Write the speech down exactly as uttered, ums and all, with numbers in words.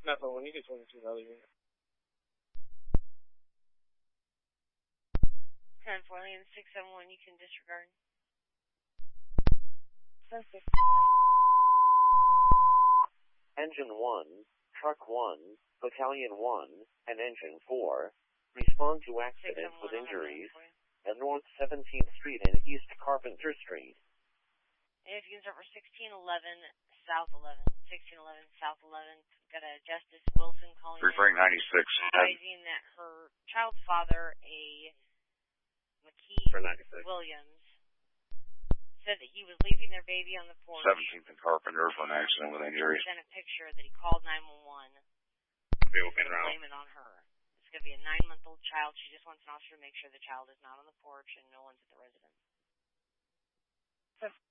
Not the one, you get twenty-two the other unit. ten four, Land six seven one, you can disregard. Perfect. Engine one, Truck one, Battalion one, and Engine four respond to accidents with injuries at North seventeenth Street and East Carpenter Street. And if you can start for sixteen eleven South eleven, sixteen eleven South eleven, got a Justice Wilson calling Referring ninety-six. advising that her child's father, a McKee Williams, said that he was leaving their baby on the porch. seventeenth and Carpenter for an accident with injuries. Sent a picture that he called nine one one. They open around. Blame it on her. It's going to be a nine-month-old child. She just wants an officer to make sure the child is not on the porch and no one's at the residence.